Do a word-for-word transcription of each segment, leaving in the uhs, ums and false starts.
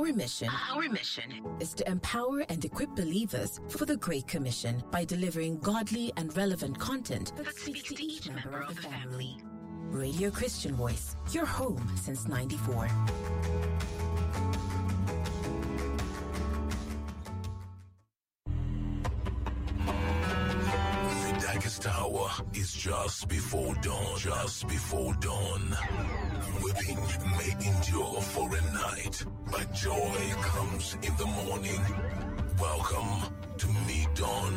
Our mission, Our mission is to empower and equip believers for the Great Commission by delivering godly and relevant content that speaks to each member of the family. Radio Christian Voice, your home since ninety-four. The darkest hour is just before dawn, just before dawn. Weeping may endure for a night, but joy comes in the morning. Welcome to Mid-Dawn.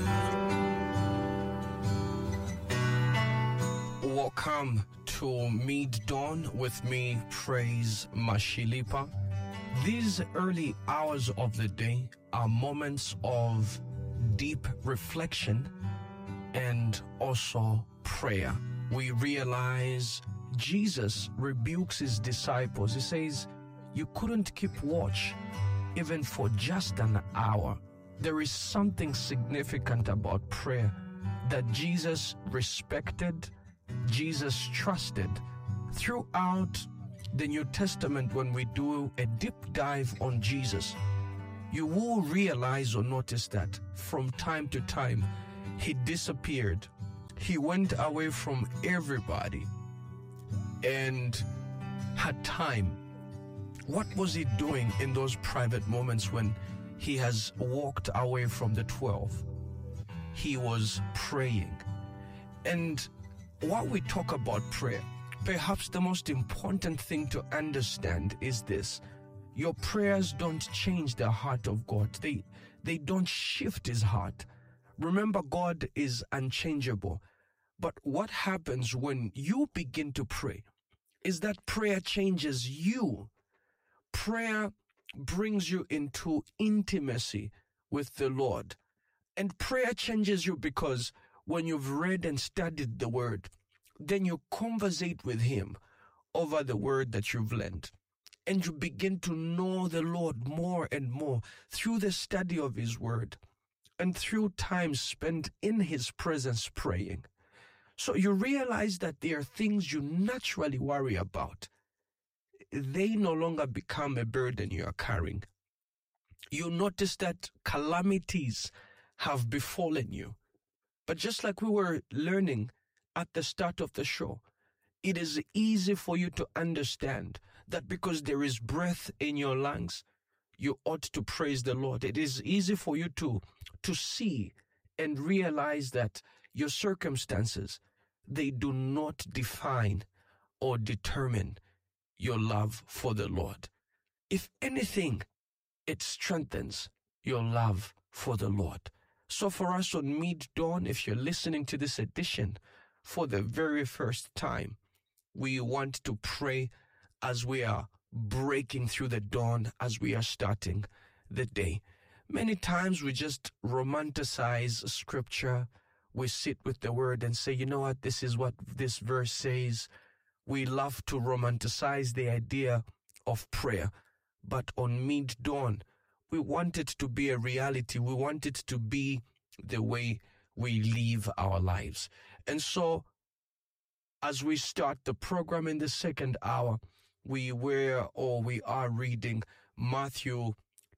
Welcome to Mid-Dawn with me, Praise Mashilipa. These early hours of the day are moments of deep reflection and also prayer. We realize Jesus rebukes his disciples. He says, you couldn't keep watch even for just an hour. There is something significant about prayer that Jesus respected, Jesus trusted. Throughout the New Testament, when we do a deep dive on Jesus, you will realize or notice that from time to time, he disappeared. He went away from everybody and had time. What was he doing in those private moments when he has walked away from the twelve? He was praying. And while we talk about prayer, perhaps the most important thing to understand is this. Your prayers don't change the heart of God. They, they don't shift his heart. Remember, God is unchangeable. But what happens when you begin to pray is that prayer changes you. Prayer brings you into intimacy with the Lord. And prayer changes you because when you've read and studied the word, then you conversate with him over the word that you've learned. And you begin to know the Lord more and more through the study of his word and through time spent in his presence praying. So you realize that there are things you naturally worry about. They no longer become a burden you are carrying. You notice that calamities have befallen you. But just like we were learning at the start of the show, it is easy for you to understand that because there is breath in your lungs, you ought to praise the Lord. It is easy for you to, to see and realize that your circumstances, they do not define or determine your love for the Lord. If anything, it strengthens your love for the Lord. So for us on Mid-Dawn, if you're listening to this edition for the very first time, we want to pray as we are breaking through the dawn, as we are starting the day. Many times we just romanticize scripture. We sit with the word and say, you know what, this is what this verse says. We love to romanticize the idea of prayer. But on Mid-Dawn, we want it to be a reality. We want it to be the way we live our lives. And so, as we start the program in the second hour, we were or we are reading Matthew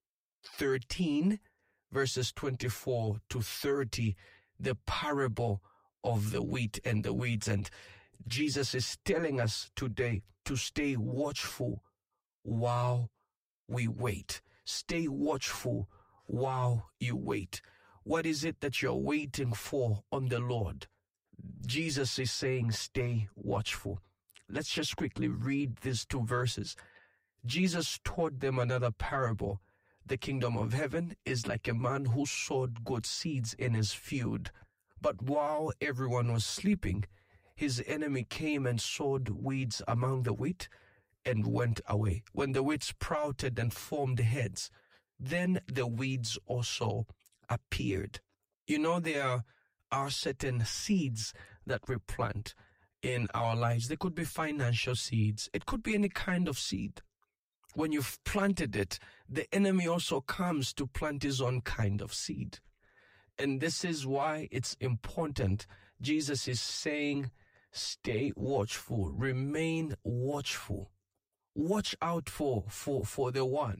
thirteen, verses twenty-four to thirty, the parable of the wheat and the weeds. And Jesus is telling us today to stay watchful while we wait. Stay watchful while you wait. What is it that you're waiting for on the Lord? Jesus is saying, stay watchful. Let's just quickly read these two verses. Jesus taught them another parable. The kingdom of heaven is like a man who sowed good seeds in his field. But while everyone was sleeping, his enemy came and sowed weeds among the wheat and went away. When the wheat sprouted and formed heads, then the weeds also appeared. You know, there are certain seeds that we plant in our lives. They could be financial seeds. It could be any kind of seed. When you've planted it, the enemy also comes to plant his own kind of seed. And this is why it's important. Jesus is saying, stay watchful, remain watchful. Watch out for, for, for the one.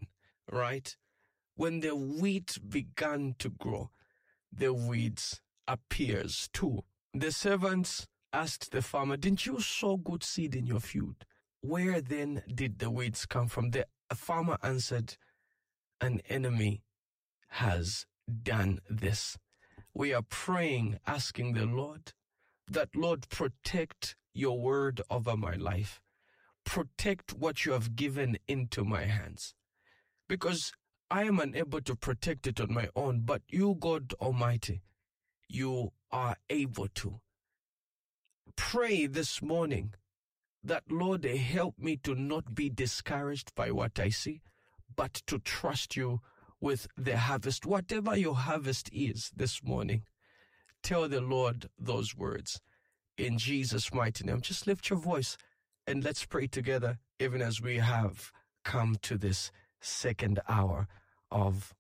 right? When the wheat began to grow, the weeds appears too. The servants asked the farmer, didn't you sow good seed in your field? Where then did the weeds come from? The farmer answered, an enemy has done this. We are praying, asking the Lord that, Lord, protect your word over my life. Protect what you have given into my hands. Because I am unable to protect it on my own, but you, God Almighty, you are able to. Pray this morning that, Lord, help me to not be discouraged by what I see, but to trust you with the harvest. Whatever your harvest is this morning, tell the Lord those words. In Jesus' mighty name, just lift your voice and let's pray together, even as we have come to this second hour of